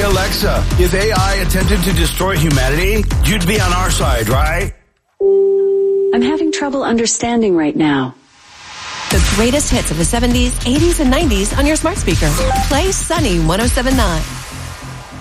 Alexa, if AI attempted to destroy humanity, you'd be on our side, right? I'm having trouble understanding right now. The greatest hits of the 70s, 80s, and 90s on your smart speaker. Play Sunny 107.9.